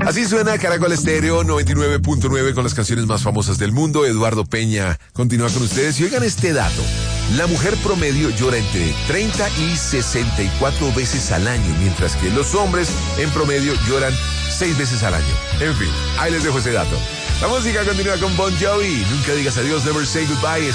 Así suena Caracol Estéreo 99.9 con las canciones más famosas del mundo. Eduardo Peña continúa con ustedes y oigan este dato. La mujer promedio llora entre 30 y 64 veces al año, mientras que los hombres en promedio lloran 6 veces al año. En fin, ahí les dejo ese dato. La música continúa con Bon Jovi. Nunca digas adiós, never say goodbye.